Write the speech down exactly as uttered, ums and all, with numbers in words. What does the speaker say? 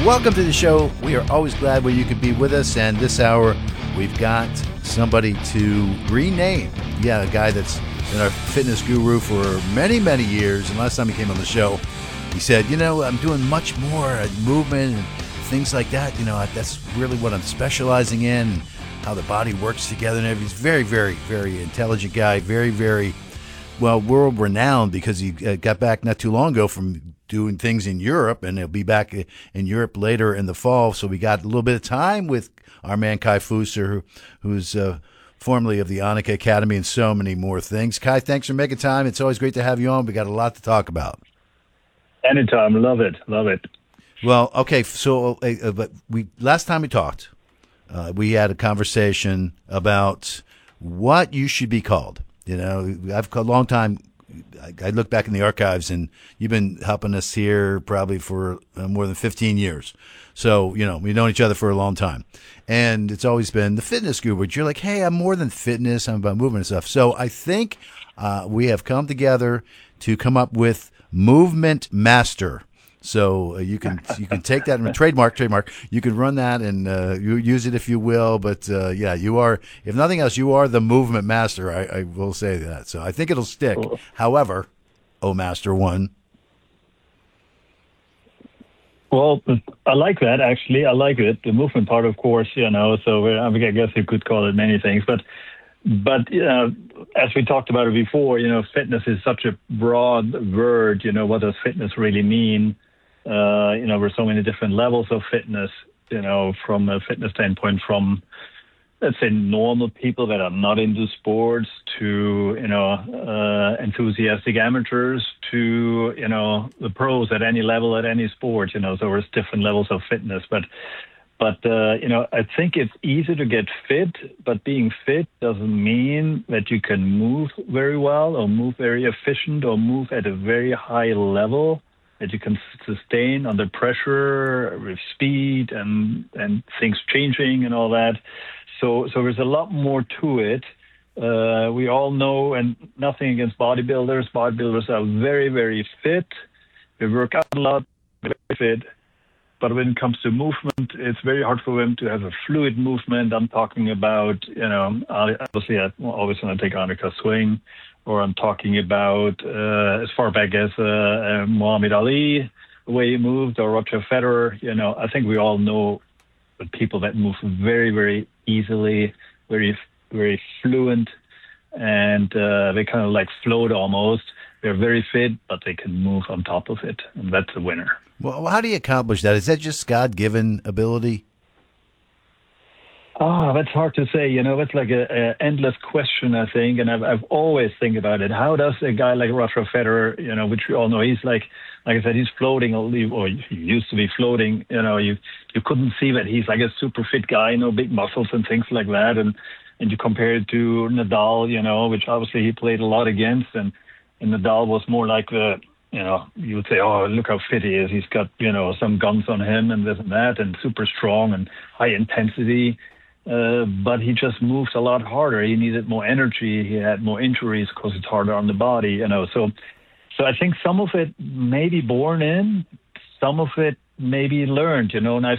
Welcome to the show. We are always glad when you can be with us, and this hour we've got somebody to rename. Yeah, a guy that's been our fitness guru for many, many years, and last time he came on the show, he said, you know, I'm doing much more at movement and things like that. You know, that's really what I'm specializing in, and how the body works together and everything. He's very, very, very intelligent guy, very, very, well, world-renowned, because he uh, got back not too long ago from doing things in Europe, and he'll be back in Europe later in the fall. So we got a little bit of time with our man Kai Fusser, who, who's uh, formerly of the Annika Academy and so many more things. Kai, thanks for making time. It's always great to have you on. We got a lot to talk about. Anytime. Love it. Love it. Well, okay. So uh, but we last time we talked, uh, we had a conversation about what you should be called. You know, I've a long time. I look back in the archives, and you've been helping us here probably for uh, more than fifteen years. So, you know, we've known each other for a long time. And it's always been the fitness guru. But you're like, hey, I'm more than fitness. I'm about movement and stuff. So I think uh, we have come together to come up with Movement Master. So uh, you can you can take that and trademark, trademark. You can run that and uh, you use it if you will. But, uh, yeah, you are, if nothing else, you are the movement master. I, I will say that. So I think it'll stick. Cool. However, oh, Master One. Well, I like that, actually. I like it. The movement part, of course, you know, so I guess you could call it many things. But, but uh, as we talked about it before, you know, fitness is such a broad word. You know, what does fitness really mean? Uh, you know, there's so many different levels of fitness, you know, from a fitness standpoint, from, let's say, normal people that are not into sports to, you know, uh, enthusiastic amateurs to, you know, the pros at any level, at any sport, you know, so there's different levels of fitness. But, but uh, you know, I think it's easy to get fit, but being fit doesn't mean that you can move very well or move very efficient or move at a very high level that you can sustain under pressure with speed and, and things changing and all that. So, so there's a lot more to it. Uh, we all know, and nothing against bodybuilders. Bodybuilders are very, very fit. They work out a lot, very fit. But when it comes to movement, it's very hard for them to have a fluid movement. I'm talking about, you know, obviously I always want to take Annika swing, or I'm talking about uh, as far back as uh, uh, Muhammad Ali, the way he moved, or Roger Federer. You know, I think we all know the people that move very, very easily, very, very fluent, and uh, they kind of like float almost. They're very fit, but they can move on top of it, and that's a winner. Well, how do you accomplish that? Is that just God-given ability? Oh, that's hard to say. You know, it's like a, a endless question, I think, and I've, I've always think about it. How does a guy like Roger Federer, you know, which we all know, he's like, like I said, he's floating, or he used to be floating. You know, you you couldn't see that he's like a super fit guy, you know, big muscles and things like that, and and you compare it to Nadal, you know, which obviously he played a lot against, and, and Nadal was more like the, you know, you would say, oh, look how fit he is. He's got, you know, some guns on him and this and that, and super strong and high intensity. Uh, but he just moved a lot harder. He needed more energy. He had more injuries because it's harder on the body, you know. So, so I think some of it may be born in, some of it may be learned, you know. And I